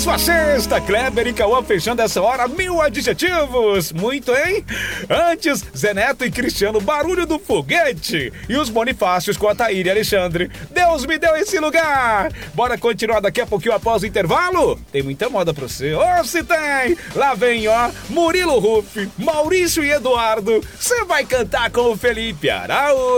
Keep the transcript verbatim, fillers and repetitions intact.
sua sexta. Kleber e Cauã fechando essa hora, mil adjetivos. Muito, hein? Antes, Zé Neto e Cristiano, barulho do foguete. E os Bonifácios com a Thaíra e Alexandre. Deus me deu esse lugar. Bora continuar daqui a pouquinho após o intervalo? Tem muita moda pra você. Ô, se tem! Lá vem, ó, Murilo Ruff, Maurício e Eduardo. Você vai cantar com o Felipe Araújo.